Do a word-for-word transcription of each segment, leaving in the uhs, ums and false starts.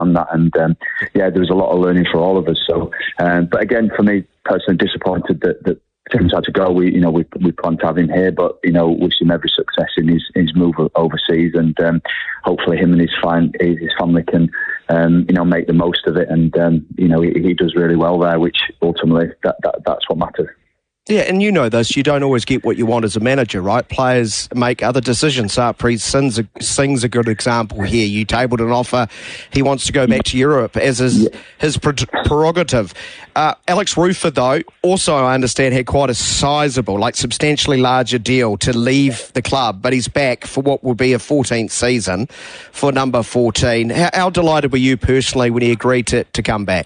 that. And um, yeah, there was a lot of learning for all of us. So, um, but again, for me personally, disappointed that, that Tim's had to go. We, you know, we we plan to have him here, but you know, wish him every success in his his move overseas, and um, hopefully him and his fine his family can, um, you know, make the most of it. And um, you know, he, he does really well there, which ultimately that, that that's what matters. Yeah, and you know this, you don't always get what you want as a manager, right? Players make other decisions. Harpreet Singh's a, Singh's a good example here. You tabled an offer. He wants to go back to Europe, as is yeah. his prerogative. Uh, Alex Rufer, though, also, I understand, had quite a sizable, like substantially larger deal to leave the club, but he's back for what will be a fourteenth season for number fourteen. How, how delighted were you personally when he agreed to, to come back?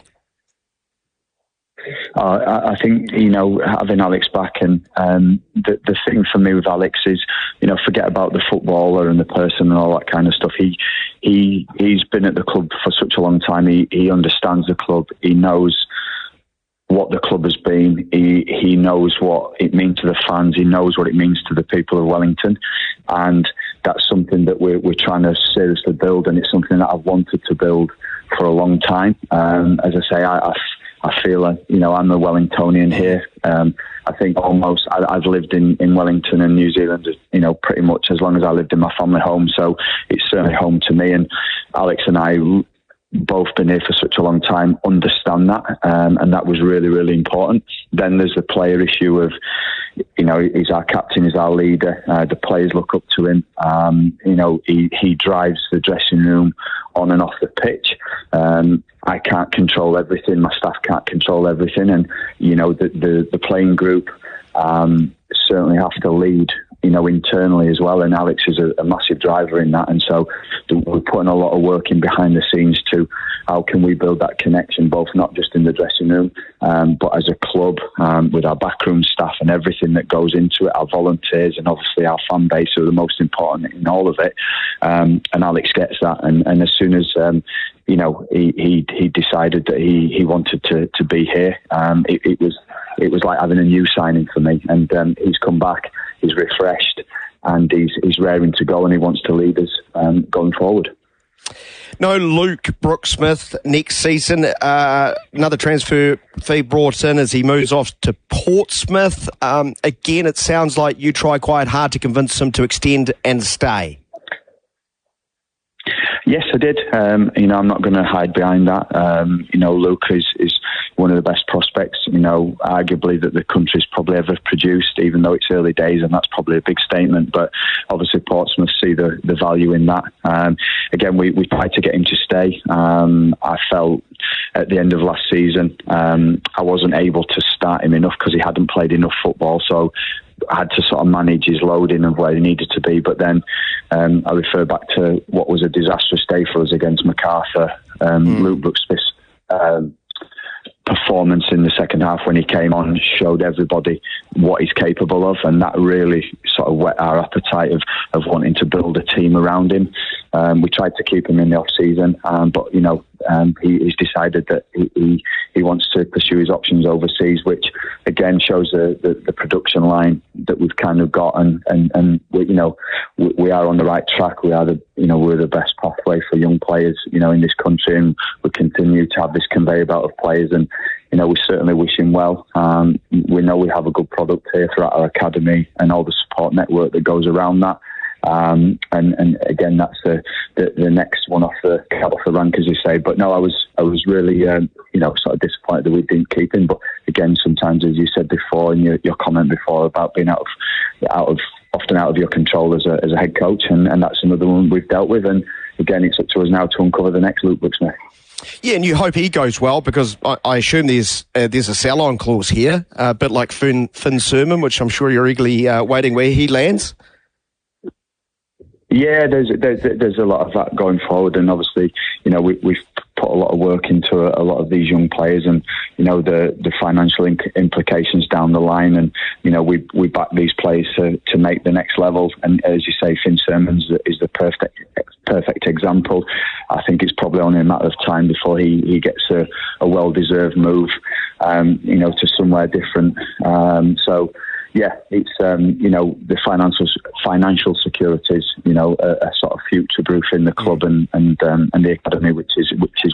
Uh, I think, you know, having Alex back, and um, the the thing for me with Alex is, you know, forget about the footballer and the person and all that kind of stuff. He he he's been at the club for such a long time. He he understands the club. He knows what the club has been. He he knows what it means to the fans. He knows what it means to the people of Wellington, and that's something that we're we're trying to seriously build. And it's something that I've wanted to build for a long time. Um, as I say, I. I I feel like, you know, I'm a Wellingtonian here. Um, I think almost I, I've lived in, in Wellington and New Zealand, you know, pretty much as long as I lived in my family home. So it's certainly home to me. And Alex and I both been here for such a long time, understand that. Um, and that was really, really important. Then there's the player issue of, you know, he's our captain, he's our leader. Uh, the players look up to him. Um, you know, he, he drives the dressing room on and off the pitch. Um, I can't control everything. My staff can't control everything. And, you know, the, the, the playing group um, certainly have to lead, you know, internally as well. And Alex is a, a massive driver in that. And so we're putting a lot of work in behind the scenes to how can we build that connection, both not just in the dressing room, um, but as a club, um, with our backroom staff and everything that goes into it, our volunteers and obviously our fan base are the most important in all of it. Um, and Alex gets that. And, and as soon as, um, you know, he, he he decided that he, he wanted to, to be here, um, it, it was it was like having a new signing for me. And um, he's come back, he's refreshed, and he's he's raring to go, and he wants to lead us um, going forward. No Luke Brooksmith next season. Uh, another transfer fee brought in as he moves off to Portsmouth. Um, again, it sounds like you try quite hard to convince him to extend and stay. Yes, I did. Um, you know, I'm not going to hide behind that. Um, you know, Luke is, is one of the best prospects, you know, arguably that the country's probably ever produced, even though it's early days, and that's probably a big statement. But obviously Portsmouth see the, the value in that. Um, again, we, we tried to get him to stay. Um, I felt at the end of last season, um, I wasn't able to start him enough because he hadn't played enough football. So I had to sort of manage his loading of where he needed to be. But then um, I refer back to what was a disastrous day for us against Macarthur. Um, mm. Luke Brooksmith's um, performance in the second half when he came on showed everybody what he's capable of, and that really sort of whet our appetite of, of wanting to build a team around him. Um, we tried to keep him in the off-season, um, but, you know, um, he, he's decided that he, he, he wants to pursue his options overseas, which, again, shows the, the, the production line that we've kind of got, and, and, and we, you know, we, we are on the right track. We are the, you know, we're the best pathway for young players, you know, in this country, and we continue to have this conveyor belt of players, and, you know, we certainly wish him well. Um, we know we have a good product here throughout our academy and all the support network that goes around that. Um, and, and again, that's the, the, the next one off the cab off the rank, as you say. But no, I was I was really um, you know sort of disappointed that we didn't keep him. But again, sometimes, as you said before in your, your comment before about being out of out of often out of your control as a as a head coach, and, and that's another one we've dealt with. And again, it's up to us now to uncover the next Luke Brooksmith. Yeah, and you hope he goes well, because I, I assume there's uh, there's a sell-on clause here, a bit like Finn, Finn Surman, which I'm sure you're eagerly uh, waiting where he lands. Yeah, there's, there's there's a lot of that going forward, and obviously, you know, we, we've put a lot of work into a, a lot of these young players, and you know the the financial inc- implications down the line, and you know we we back these players to, to make the next level. And as you say, Finn Surman is the perfect perfect example. I think it's probably only a matter of time before he, he gets a, a well deserved move, um, you know, to somewhere different. Um, so. yeah, it's um, you know the financial financial securities, you know, a, a sort of future proof in the club and and um, and the academy, which is which is